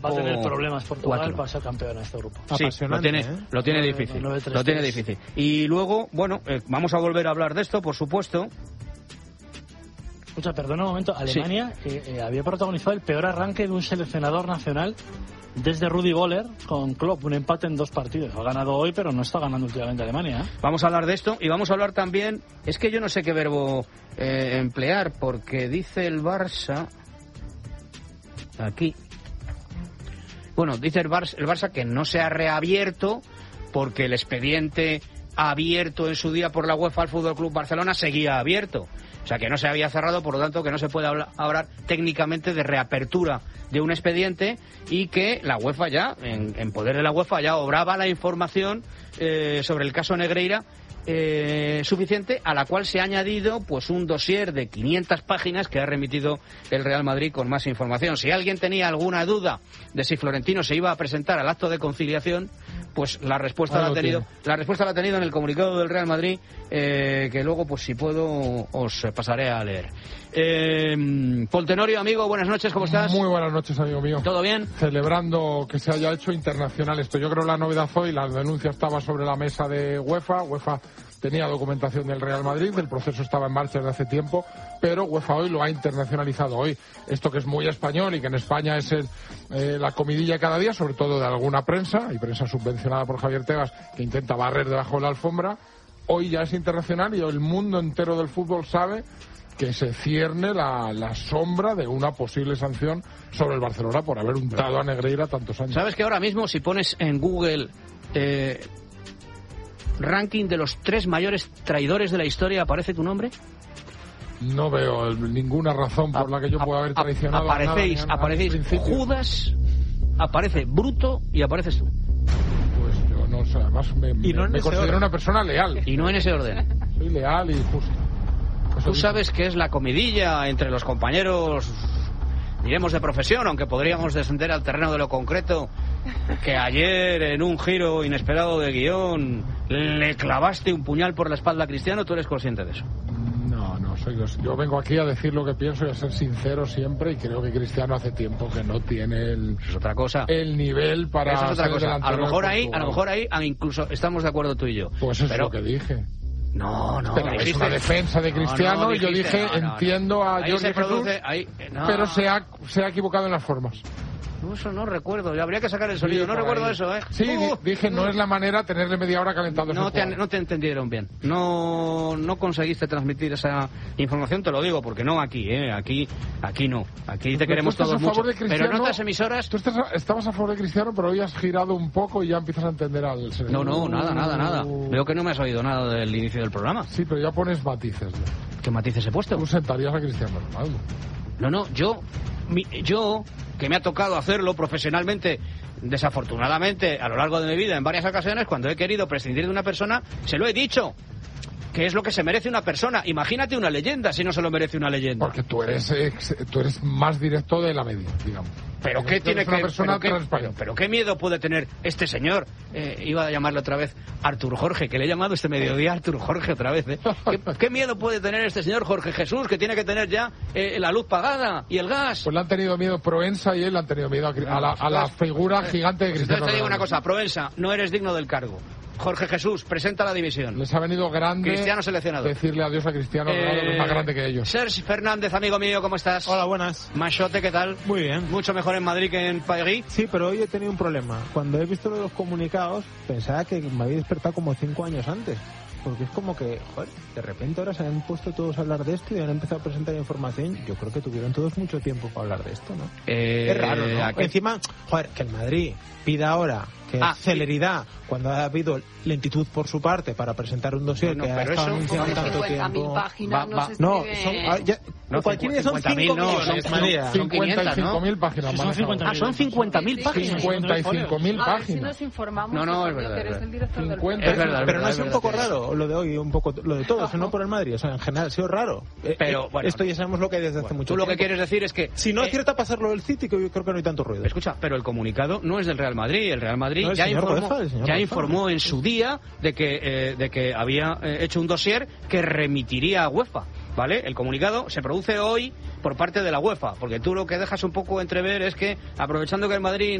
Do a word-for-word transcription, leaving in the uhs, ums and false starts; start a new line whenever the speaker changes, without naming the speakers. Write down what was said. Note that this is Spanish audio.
Va a tener problemas Portugal
cuatro.
para ser campeón en este grupo.
Sí, lo tiene, ¿eh? lo tiene difícil. nueve tres, lo tiene difícil. Y luego, bueno, eh, vamos a volver a hablar de esto, por supuesto.
Escucha, perdona un momento. Alemania sí. eh, eh, había protagonizado el peor arranque de un seleccionador nacional desde Rudi Völler con Klopp, un empate en dos partidos. Ha ganado hoy, pero no está ganando últimamente Alemania, ¿eh?
Vamos a hablar de esto y vamos a hablar también... Es que yo no sé qué verbo eh, emplear, porque dice el Barça... Aquí... Bueno, dice el Barça, el Barça que no se ha reabierto porque el expediente abierto en su día por la UEFA al Fútbol Club Barcelona seguía abierto. O sea, que no se había cerrado, por lo tanto, que no se puede hablar, hablar técnicamente de reapertura de un expediente y que la UEFA ya, en, en poder de la UEFA, ya obraba la información eh, sobre el caso Negreira eh, suficiente, a la cual se ha añadido pues un dossier de quinientas páginas que ha remitido el Real Madrid con más información. Si alguien tenía alguna duda de si Florentino se iba a presentar al acto de conciliación, pues la respuesta ah, la ha tenido tiene. la respuesta la ha tenido en el comunicado del Real Madrid, eh, que luego pues si puedo os pasaré a leer. eh, Poltenorio, amigo, buenas noches, ¿cómo estás?
Muy buenas noches, amigo mío.
¿Todo bien?
Celebrando que se haya hecho internacional esto. Yo creo la novedad hoy, la denuncia estaba sobre la mesa de UEFA. UEFA tenía documentación del Real Madrid, el proceso estaba en marcha desde hace tiempo, pero UEFA hoy lo ha internacionalizado hoy. Esto que es muy español y que en España es el, eh, la comidilla cada día, sobre todo de alguna prensa, y prensa subvencionada por Javier Tebas, que intenta barrer debajo de la alfombra, hoy ya es internacional y el mundo entero del fútbol sabe que se cierne la, la sombra de una posible sanción sobre el Barcelona por haber untado a Negreira tantos años.
¿Sabes que ahora mismo si pones en Google... Eh... ranking de los tres mayores traidores de la historia, ¿aparece tu nombre?
No veo ninguna razón por a, la que yo pueda haber traicionado
aparecéis,
a nada,
aparecéis Judas, aparece Bruto y apareces tú.
Pues yo no sé, además me, me, no me considero orden. Una persona leal.
Y no en ese orden.
Soy leal y justo.
Eso tú sabes que es la comidilla entre los compañeros, diremos de profesión, aunque podríamos descender al terreno de lo concreto, que ayer en un giro inesperado de guión le clavaste un puñal por la espalda a Cristiano. ¿Tú eres consciente de eso?
No, no soy. Yo vengo aquí a decir lo que pienso y a ser sincero siempre, y creo que Cristiano hace tiempo que no tiene el,
es otra cosa.
el nivel para
eso es otra
ser
cosa. A lo mejor ahí, a lo mejor ahí incluso estamos de acuerdo tú y yo.
Pues eso
pero...
es lo que dije.
No, no,
pero es una defensa de Cristiano, no, no, dijiste, y yo dije, no, no, entiendo
no.
a Jordi
Jesús,
ahí, no. pero se ha, se ha equivocado en las formas.
No, eso no recuerdo, habría que sacar el sonido, sí, no recuerdo ahí. Eso, ¿eh?
Sí,
uh,
dije, no es la manera tenerle media hora calentando.
No te, no te entendieron bien, no no conseguiste transmitir esa información, te lo digo, porque no aquí, ¿eh? Aquí aquí no, aquí te
pero
queremos todos mucho, pero en otras emisoras...
Tú estás, estabas a favor de Cristiano, pero hoy has girado un poco y ya empiezas a entender al señor.
No, no, nada, nada, nada, veo que no me has oído nada del inicio del programa.
Sí, pero ya pones matices. Ya.
¿Qué matices he puesto?
Tú sentarías a Cristiano Ronaldo.
No, no, yo, mi, yo, que me ha tocado hacerlo profesionalmente, desafortunadamente, a lo largo de mi vida, en varias ocasiones, cuando he querido prescindir de una persona, se lo he dicho. ¿Qué es lo que se merece una persona? Imagínate una leyenda si no se lo merece una leyenda.
Porque tú eres ex, tú eres más directo de la media, digamos.
¿Pero qué tiene que pero qué, pero, pero qué miedo puede tener este señor? Eh, iba a llamarle otra vez Artur Jorge, que le he llamado este mediodía Artur Jorge otra vez. ¿eh? ¿Qué, ¿Qué miedo puede tener este señor Jorge Jesús, que tiene que tener ya eh, la luz pagada y el gas?
Pues le han tenido miedo Proensa y él le han tenido miedo a, a, la, a la figura gigante de Cristiano.
Entonces te digo una cosa, Proensa, no eres digno del cargo. Jorge Jesús, presenta la división.
Les ha venido grande
Cristiano seleccionado.
Decirle adiós a Cristiano Ronaldo, eh, que es más grande que ellos.
Sergi Fernández, amigo mío, ¿cómo estás?
Hola, buenas.
Machote, ¿qué tal?
Muy bien.
Mucho mejor en Madrid que en París.
Sí, pero hoy he tenido un problema. Cuando he visto los comunicados, pensaba que me había despertado como cinco años antes. Porque es como que, joder, de repente ahora se han puesto todos a hablar de esto y han empezado a presentar información. Yo creo que tuvieron todos mucho tiempo para hablar de esto, ¿no?
Eh,
es raro, ¿no?
Aquí...
Encima, joder, que el Madrid pida ahora que ah, celeridad, sí. cuando ha habido lentitud por su parte para presentar un dossier
no, no,
que
pero
ha estado
eso,
anunciando tanto tiempo.
Páginas,
va, va. No, son, ah, ya,
no,
cualquier día son cinco
no,
millones.
Son, son
cincuenta y cinco mil páginas.
Son cincuenta mil.
Ah, son cincuenta mil páginas.
cincuenta y cinco mil páginas.
Si nos informamos.
No, no, es verdad.
Que eres el director del
cincuenta,
es verdad,
pero no
es
es un poco raro lo de hoy, un poco lo de todos, no por el Madrid, o sea, en general ha sido raro.
Pero bueno,
esto ya sabemos lo que hay desde hace
bueno,
mucho
tú
tiempo.
Tú lo que quieres decir es que
si no acierta pasarlo del City, que yo creo que no hay tanto ruido.
Escucha, pero el comunicado no es del Real Madrid, el Real Madrid
no, el
ya informó,
Goefa,
ya informó en su día de que eh, de que había eh, hecho un dossier que remitiría a UEFA, ¿vale? El comunicado se produce hoy por parte de la UEFA, porque tú lo que dejas un poco entrever es que, aprovechando que el Madrid